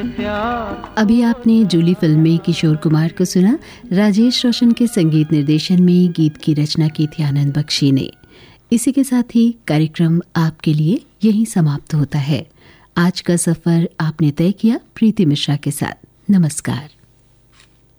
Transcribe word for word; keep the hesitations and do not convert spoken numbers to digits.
अभी आपने जूली फिल्म में किशोर कुमार को सुना। राजेश रोशन के संगीत निर्देशन में गीत की रचना की थी आनंद बख्शी ने। इसी के साथ ही कार्यक्रम आपके लिए यहीं समाप्त होता है। आज का सफर आपने तय किया प्रीति मिश्रा के साथ। नमस्कार।